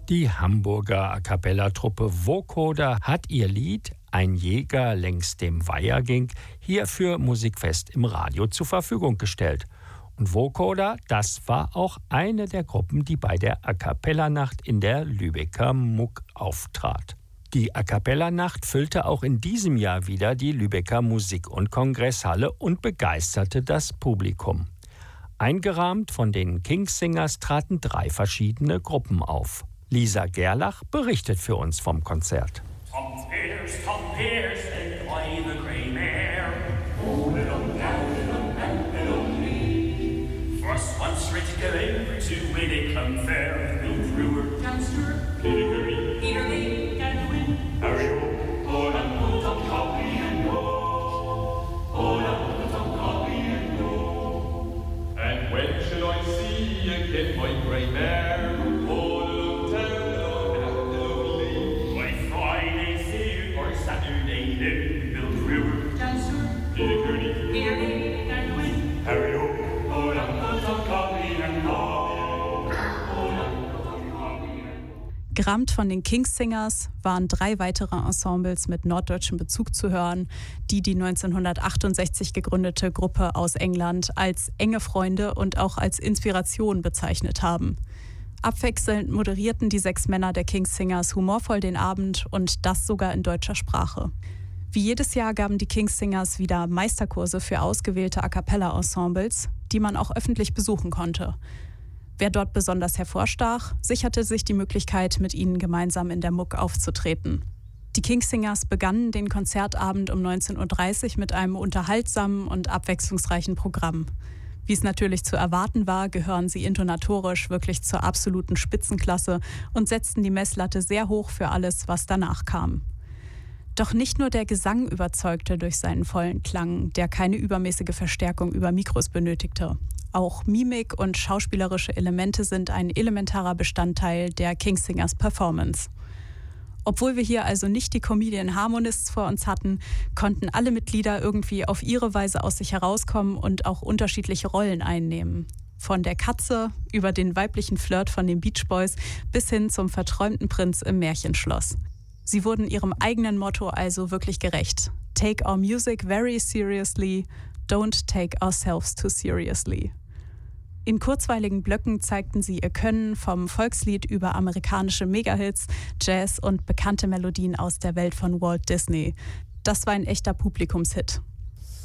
Die Hamburger A-cappella-Truppe Vocoder hat ihr Lied »Ein Jäger längs dem Weiher ging« hier für Musikfest im Radio zur Verfügung gestellt. Und Vocoder, das war auch eine der Gruppen, die bei der A-cappella-Nacht in der Lübecker MUK auftrat. Die A-cappella-Nacht füllte auch in diesem Jahr wieder die Lübecker Musik- und Kongresshalle und begeisterte das Publikum. Eingerahmt von den Kingsingers traten 3 verschiedene Gruppen auf. Lisa Gerlach berichtet für uns vom Konzert. Tom Pierce, and I the grey mare. First one straight to go over to where they come fair. Bill Brewer, Gamster, Peter Curry, Peter Lee, Gadwin, Harry O, Ola, Tom Coffee and Go. Ola, Tom Coffee and Go. And when shall I see again my grey mare? Gerammt von den Kingsingers waren 3 weitere Ensembles mit norddeutschem Bezug zu hören, die 1968 gegründete Gruppe aus England als enge Freunde und auch als Inspiration bezeichnet haben. Abwechselnd moderierten die 6 Männer der Kingsingers humorvoll den Abend und das sogar in deutscher Sprache. Wie jedes Jahr gaben die Kingsingers wieder Meisterkurse für ausgewählte A-cappella-Ensembles, die man auch öffentlich besuchen konnte. Wer dort besonders hervorstach, sicherte sich die Möglichkeit, mit ihnen gemeinsam in der MUK aufzutreten. Die Kingsingers begannen den Konzertabend um 19:30 Uhr mit einem unterhaltsamen und abwechslungsreichen Programm. Wie es natürlich zu erwarten war, gehören sie intonatorisch wirklich zur absoluten Spitzenklasse und setzten die Messlatte sehr hoch für alles, was danach kam. Doch nicht nur der Gesang überzeugte durch seinen vollen Klang, der keine übermäßige Verstärkung über Mikros benötigte. Auch Mimik und schauspielerische Elemente sind ein elementarer Bestandteil der Kingsingers Performance. Obwohl wir hier also nicht die Comedian Harmonists vor uns hatten, konnten alle Mitglieder irgendwie auf ihre Weise aus sich herauskommen und auch unterschiedliche Rollen einnehmen. Von der Katze über den weiblichen Flirt von den Beach Boys bis hin zum verträumten Prinz im Märchenschloss. Sie wurden ihrem eigenen Motto also wirklich gerecht. Take our music very seriously, don't take ourselves too seriously. In kurzweiligen Blöcken zeigten sie ihr Können vom Volkslied über amerikanische Megahits, Jazz und bekannte Melodien aus der Welt von Walt Disney. Das war ein echter Publikumshit.